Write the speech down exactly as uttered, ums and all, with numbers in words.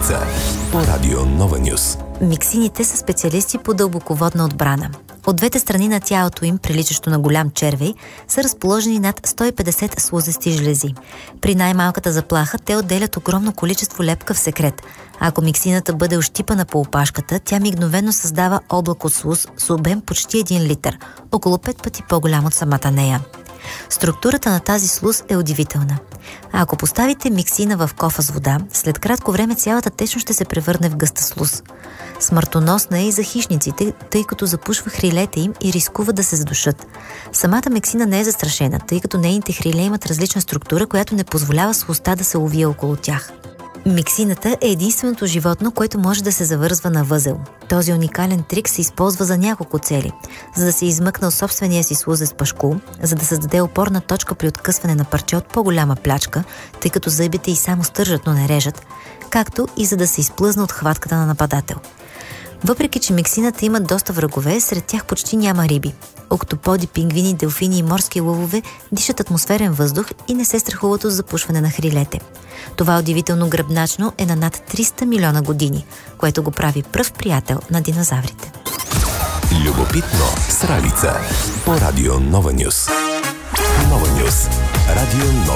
Сралица по Радио Нова Нюс. Миксините са специалисти по дълбоководна отбрана. От двете страни на тялото им, приличащо на голям червей, са разположени над сто и петдесет слузести жлези. При най-малката заплаха те отделят огромно количество лепкав секрет. А ако миксината бъде ощипана по опашката, тя мигновено създава облак от слуз с обем почти един литър, около пет пъти по-голям от самата нея. Структурата на тази слуз е удивителна. А ако поставите миксина в кофа с вода, след кратко време цялата течност ще се превърне в гъста слуз. Смъртоносна е и за хищниците, тъй като запушва хрилете им и рискува да се задушат. Самата миксина не е застрашена, тъй като нейните хриле имат различна структура, която не позволява слузта да се увие около тях. Миксината е единственото животно, което може да се завързва на възел. Този уникален трик се използва за няколко цели. За да се измъкне от собствения си слузест пашкул, за да създаде опорна точка при откъсване на парче от по-голяма плячка, тъй като зъбите й само стържат, но не режат, както и за да се изплъзне от хватката на нападател. Въпреки че миксината има доста врагове, сред тях почти няма риби. Октоподи, пингвини, делфини и морски лъвове дишат атмосферен въздух и не се страхуват от запушване на хрилете. Това удивително гръбначно е на над триста милиона години, което го прави пръв приятел на динозаврите. Любопитно Сралица по Радио Нова Нюс. Нова Нюс. Радио Нова